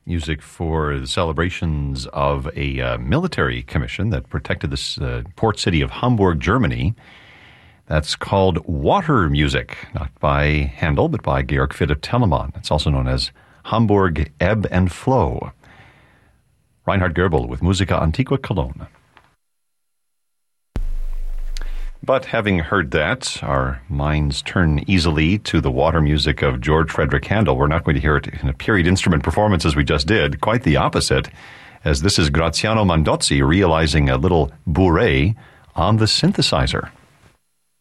music for the celebrations of a military commission that protected the port city of Hamburg, Germany. That's called Water Music, not by Handel, but by Georg Philipp Telemann. It's also known as Hamburg Ebb and Flow. Reinhard Goebel with Musica Antiqua Cologne. But having heard that, our minds turn easily to the water music of George Frederick Handel. We're not going to hear it in a period instrument performance as we just did, quite the opposite, as this is Graziano Mandozzi realizing a little bourrée on the synthesizer.